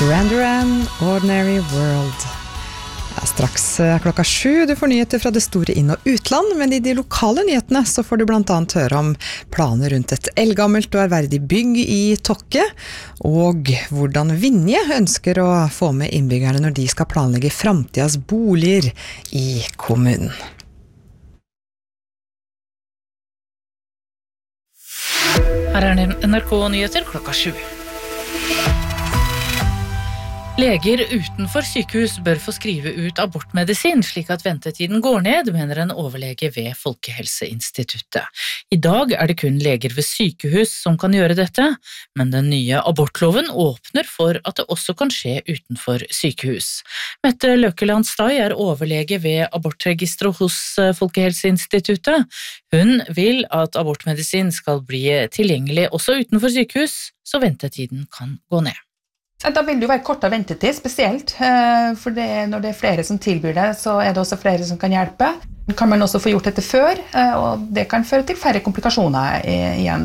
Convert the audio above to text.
Duran Duran, Ordinary World. Ja, straks klokka 7, du får nyheter fra det store inn- og utland, men i de lokale nyhetene så får du blant annet høre om planer rundt et eldgammelt og ærverdig bygg i Tokke, og hvordan Vinje ønsker å få med innbyggerne når de skal planlegge fremtidens boliger i kommunen. Her NRK-nyheter klokka 7. Leger utenfor sykehus bør få skrive ut abortmedisin slik at ventetiden går ned, mener en overlege ved Folkehelseinstituttet. I dag det kun leger ved sykehus som kan gjøre dette, men den nye abortloven åpner for at det også kan skje utenfor sykehus. Mette Løkeland Stai overlege ved abortregisteret hos Folkehelseinstituttet. Hun vil at abortmedisin skal bli tilgjengelig også utenfor sykehus, så ventetiden kan gå ned. Da vil det jo være kortere ventetid, spesielt, for når det flere som tilbyr det, så det også flere som kan hjelpe. Kan man også få gjort dette før, og det kan føre til færre komplikasjoner igjen.